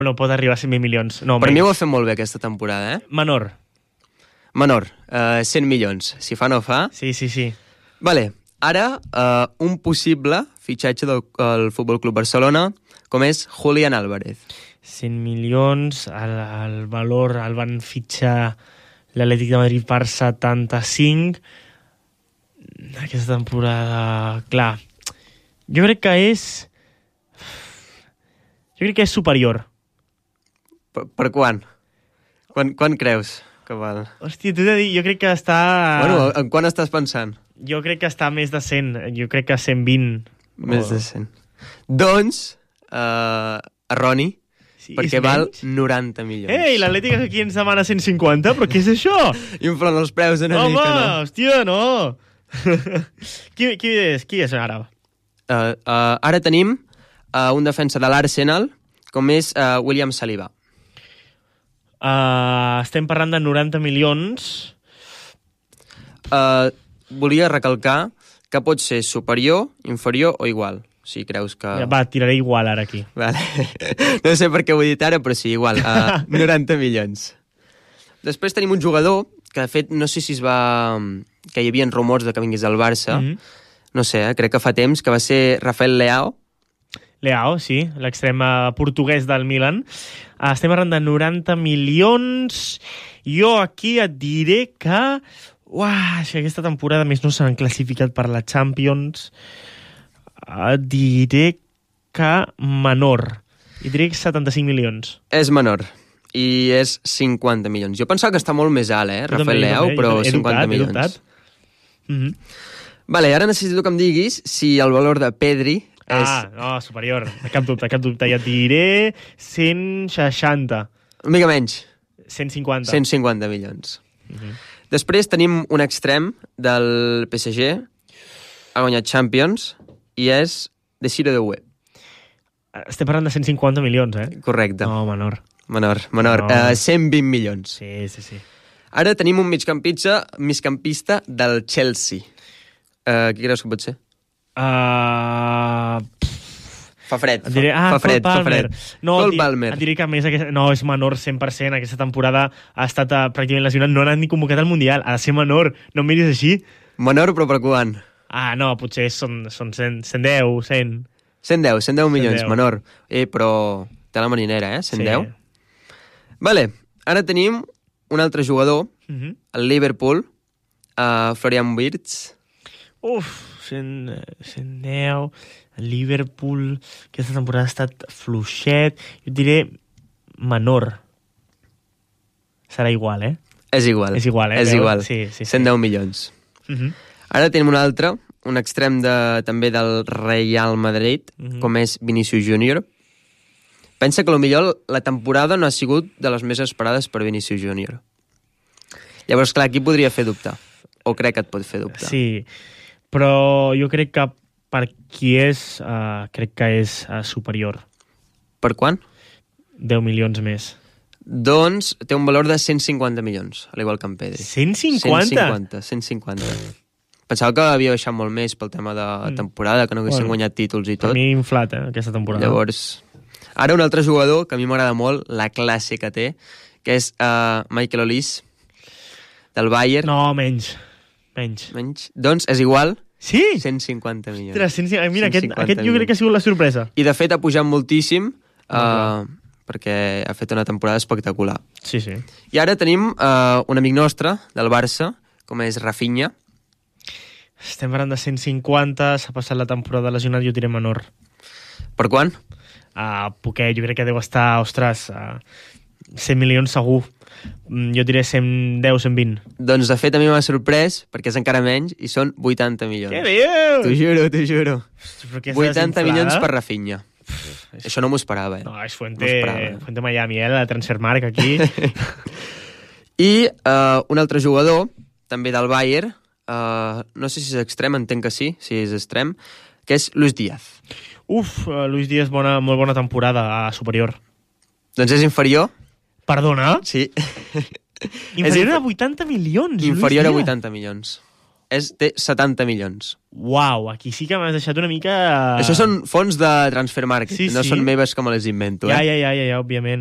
No pot arribar a 120 milions. No, Per mi menys. ho ha fet molt bé aquesta temporada, Menor. Menor, 100 milions. Si fa, no fa. Sí. Vale, ara un possible fitxatge del Futbol Club Barcelona, com és Julián Álvarez. 100 milions, el valor el van fitxar l'Atlètic de Madrid per 75. Aquesta temporada, clar, jo crec que és superior. Per quan? Quan creus que val? Hòstia, t'he de dir, jo crec que està... Bueno, en quan estàs pensant? Jo crec que està més de 100, jo crec que 120. Més de 100. Doncs, erroni, Sí, perquè és val menys? 90 milions. Ei, l'Atlètic aquí ens demana 150, però què és això? Inflen els preus una Home, mica, no? hòstia, no. Qui és ara? Ara tenim un defensa de l'Arsenal, com és William Saliba. Estem parlant de 90 milions. Volia recalcar que pot ser superior, inferior o igual, si creus que... Va, tiraré igual ara aquí. Vale. No sé per què ho he dit ara, però sí, igual, 90 milions. Després tenim un jugador que, de fet, no sé si que hi havia rumors de que vingués al Barça, no sé, crec que fa temps, que va ser Rafael Leao. Leao, sí, l'extrem portuguès del Milan. Estem parlant de 90 milions. Jo aquí et diré que... si aquesta temporada més no s'han classificat per la Champions, et diré que menor. I diré que 75 milions. És menor. I és 50 milions. Jo pensava que està molt més alt, Rafael Leao, però 50 milions. Vale, ara necessito que em diguis si el valor de Pedri és... No, superior. Cap dubte. Ja et diré 160. Una mica menys. 150. 150 milions. Després tenim un extrem del PSG, ha guanyat Champions, i és Desiré Doué. Estem parlant de 150 milions, Correcte. No, menor. Menor. No. 120 milions. Sí. Ara tenim un migcampista del Chelsea. Qui creus que pot ser? Fa fred. Fa fred. No, Cole Palmer. Et diré que més no, és menor 100%. Aquesta temporada ha estat pràcticament lesionat. No ha anat ni convocat al Mundial. Ha de ser menor. No em miris així. Menor, però per quan? No, potser són 110, 100. 110 milions, menor. Però té la marinera, 110? Sí. Vale, ara tenim un altre jugador, el Liverpool, Florian Wirtz. 110... El Liverpool, aquesta temporada ha estat fluixet. Jo diré menor. Serà igual, És igual. És igual, És igual. Sí. 110 milions. Ara tenim un altre, un extrem també del Real Madrid, com és Vinícius Júnior. Pensa que potser la temporada no ha sigut de les més esperades per Vinícius Júnior. Llavors, clar, aquí podria fer dubtar. O crec que et pot fer dubtar. Sí, però jo crec que per qui és, crec que és superior. Per quant? 10 milions més. Doncs té un valor de 150 milions, al igual que en Pedri. 150? 150. Pensava que havia baixat molt més pel tema de temporada, que no haguessin guanyat títols i tot. Per mi inflat, aquesta temporada. Llavors, ara un altre jugador que a mi m'agrada molt, la classe que té, que és Michael Olise, del Bayern. No, menys. Doncs és igual. Sí? 150 milions. Ostres, mira, aquest jo crec que ha sigut la sorpresa. I de fet ha pujat moltíssim perquè ha fet una temporada espectacular. Sí. I ara tenim un amic nostre del Barça, com és Rafinha. Estem parlant de 150, s'ha passat la temporada lesionat, jo diré menor. Per quan? Poquet, jo crec que deu estar, 100 milions segur. Jo diré 110, 120. Doncs, de fet, a mi m'ha sorprès, perquè és encara menys, i són 80 milions. Què dius? T'ho juro. 80 milions per Rafinha. Això no m'ho esperava, No, és Fuente Miami, la Transfermarkt aquí. I un altre jugador, també del Bayern, no sé si és extrem, entenc que sí, si és extrem, que és Luis Díaz. Luis Díaz, molt bona temporada, superior. Doncs és inferior. Perdona? Sí. Inferior a 80 milions. Inferior a 80 milions. té 70 milions. Uau, aquí sí que m'has deixat una mica... Això són fons de Transfer Market, Sí, no sí. són meves com les invento. Ja, òbviament.